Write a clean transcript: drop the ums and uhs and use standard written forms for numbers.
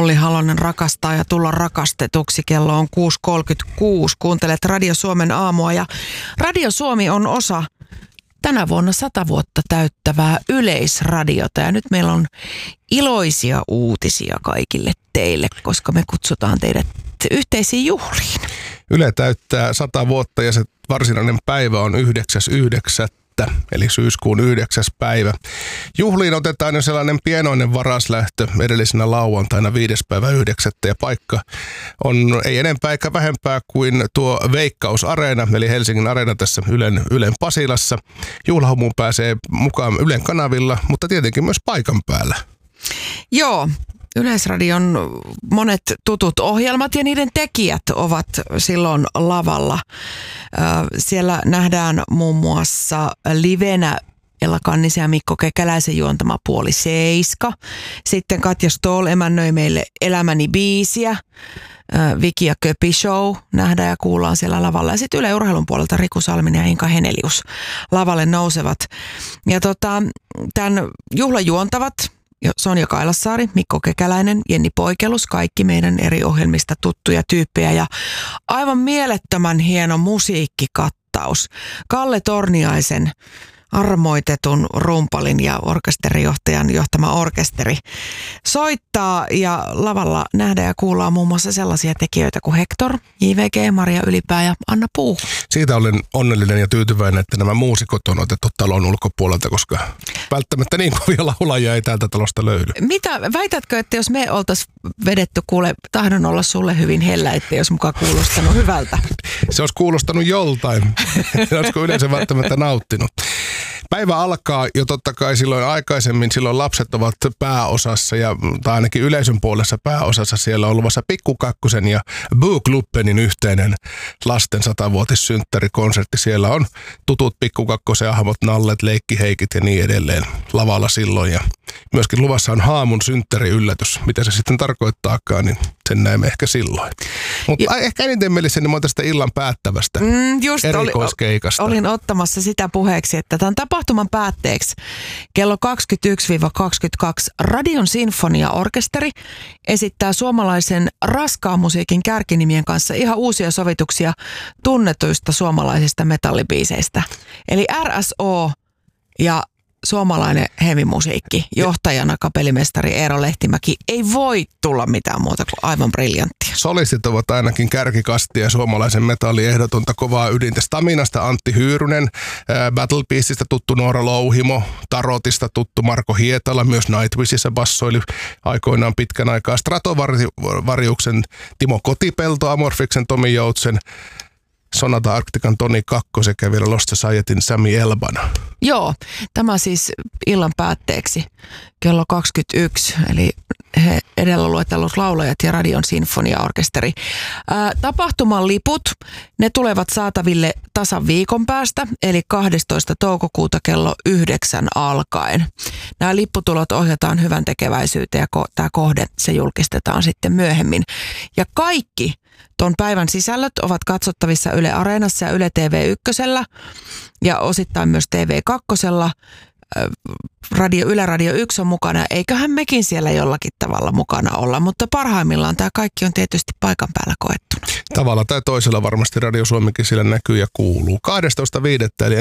Olli Halonen rakastaa ja tulla rakastetuksi. Kello on 6.36. Kuuntelet Radio Suomen aamua ja Radio Suomi on osa tänä vuonna 100 vuotta täyttävää Yleisradiota. Ja nyt meillä on iloisia uutisia kaikille teille, koska me kutsutaan teidät yhteisiin juhliin. Yle täyttää 100 vuotta ja se varsinainen päivä on 9.9. eli syyskuun 9. päivä. Juhliin otetaan jo sellainen pienoinen varaslähtö edellisenä lauantaina 5.9. ja paikka on ei enempää eikä vähempää kuin tuo Veikkaus-areena, eli Helsingin areena tässä Ylen Pasilassa. Juhlahumuun pääsee mukaan Ylen kanavilla, mutta tietenkin myös paikan päällä. Joo. Yleisradion monet tutut ohjelmat ja niiden tekijät ovat silloin lavalla. Siellä nähdään muun muassa livenä Ella Kannisen ja Mikko Kekäläisen juontama Puoli 7. Sitten Katja Stoll emännöi meille Elämäni biisiä. Viki ja Köpi Show nähdään ja kuullaan siellä lavalla. Ja sitten Yle Urheilun puolelta Riku Salminen ja Inka Henelius lavalle nousevat. Ja tämän juhlan juontavat Sonja Kailassaari, Mikko Kekäläinen, Jenni Poikelus, kaikki meidän eri ohjelmista tuttuja tyyppejä ja aivan mielettömän hieno musiikkikattaus. Kalle Torniaisen armoitetun rumpalin ja orkesterijohtajan johtama orkesteri soittaa ja lavalla nähdään ja kuullaan muun muassa sellaisia tekijöitä kuin Hector, JVG, Maria Ylipää ja Anna Puu. Siitä olen onnellinen ja tyytyväinen, että nämä muusikot on otettu talon ulkopuolelta, koska välttämättä niin kovia laulajia ei täältä talosta löydy. Mitä väitätkö, että jos me oltaisiin vedetty, kuule, tahdon olla sulle hyvin hellä, ettei olisi mukaan kuulostanut hyvältä? Se olisi kuulostanut joltain. Olisiko yleensä välttämättä nauttinut? Päivä alkaa jo totta kai silloin aikaisemmin, silloin lapset ovat pääosassa tai ainakin yleisön puolessa pääosassa. Siellä on luvassa Pikku Kakkosen ja Boo Klubbenin yhteinen lasten 100-vuotissynttärikonsertti. Siellä on tutut Pikku Kakkosen ahmot, Nallet, Leikkiheikit ja niin edelleen lavalla silloin. Ja myöskin luvassa on Haamun synttäriyllätys. Mitä se sitten tarkoittaakaan, niin sen näemme ehkä silloin. Mutta ehkä eniten mielessäni niin tästä illan päättävästä erikoiskeikasta. Olin ottamassa sitä puheeksi, että tämän tapahtuman päätteeksi kello 21-22 Radion Sinfoniaorkesteri esittää suomalaisen raskaan musiikin kärkinimien kanssa ihan uusia sovituksia tunnetuista suomalaisista metallibiiseistä. Eli RSO ja suomalainen heavy-musiikki, johtajana kapellimestari Eero Lehtimäki, ei voi tulla mitään muuta kuin aivan briljanttia. Solistit ovat ainakin kärkikastia suomalaisen metallin ehdotonta kovaa ydintä. Staminasta Antti Hyyrynen, Battle Beastista tuttu Noora Louhimo, Tarotista tuttu Marko Hietala, myös Nightwishissä bassoili aikoinaan pitkän aikaa. Stratovariuksen Timo Kotipelto, Amorfiksen Tomi Joutsen, Sonata Arctican Toni Kakko sekä vielä Lost Societyn Sami Elbana. Joo, tämä siis illan päätteeksi kello 21, eli he edellä luetellut laulajat ja Radion Sinfoniaorkesteri. Tapahtuman liput, ne tulevat saataville tasan viikon päästä, eli 12. toukokuuta kello 9 alkaen. Nämä lipputulot ohjataan hyvän tekeväisyyteen ja tämä kohde, se julkistetaan sitten myöhemmin. Ja kaikki tuon päivän sisällöt ovat katsottavissa Yle Areenassa ja Yle TV1 ja osittain myös TV2. Yle Radio 1 on mukana. Eiköhän mekin siellä jollakin tavalla mukana olla, mutta parhaimmillaan tämä kaikki on tietysti paikan päällä koettuna. Tavalla tai toisella varmasti Radio Suomikin siellä näkyy ja kuuluu. 12.5. eli